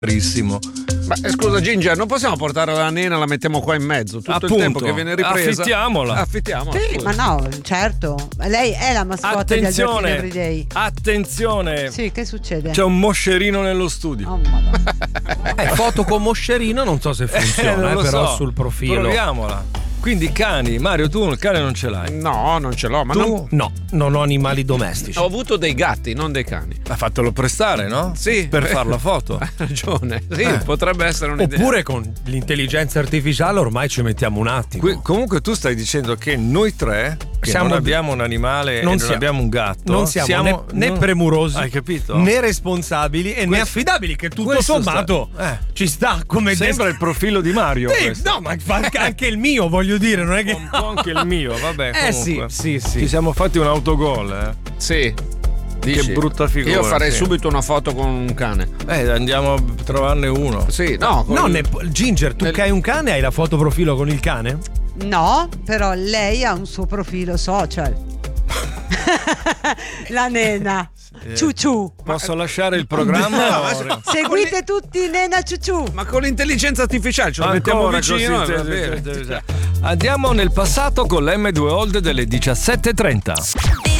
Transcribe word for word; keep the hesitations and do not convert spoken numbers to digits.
Carissimo. Ma eh, scusa Ginger, non possiamo portare la nena, la mettiamo qua in mezzo tutto Appunto, il tempo che viene ripresa. affittiamola. Affittiamola. Sì, ma no, certo. Lei è la mascotte di Albertino Attenzione, Everyday. attenzione. Sì, che succede? C'è un moscerino nello studio. Oh, madonna. Eh, foto con moscerino non so se funziona, Eh, non eh, lo però so. sul profilo. Proviamola. Quindi cani, Mario, tu il cane non ce l'hai. No, non ce l'ho, ma Tu? non... No, non ho animali domestici. Ho avuto dei gatti, non dei cani. Ma fatelo prestare, no? Sì. Per far la foto. Hai ragione. Sì, Eh. potrebbe essere un'idea. Oppure con l'intelligenza artificiale ormai ci mettiamo un attimo. Qui- comunque tu stai dicendo che noi tre che Siamo- non abbiamo un animale non e non siamo- abbiamo un gatto, non siamo, né, né non- premurosi, Hai capito? né responsabili e né Questo- affidabili, che tutto questo sommato sta- eh. ci sta come Sembra il profilo di Mario. Sì, questo. no, ma fa anche il mio, voglio dire, non è che Un po' anche il mio, vabbè. Eh sì, comunque. sì, sì. Ci siamo fatti un autogol, eh. Sì. Dici? Che brutta figura. Io farei sì. subito una foto con un cane. Eh, andiamo a trovarne uno. Sì, no. con- No, ne- Ginger, tu nel- che hai un cane, hai la foto profilo con il cane? No, però lei ha un suo profilo social. La nena. Ciuciu. Posso lasciare il programma? No, ma- o- Seguite tutti Nena Ciuciu. Ma con l'intelligenza artificiale ce lo mettiamo Ancora vicino. così, va sì, bene. sì, sì, sì. Andiamo nel passato con l'emme due Old delle diciassette e trenta.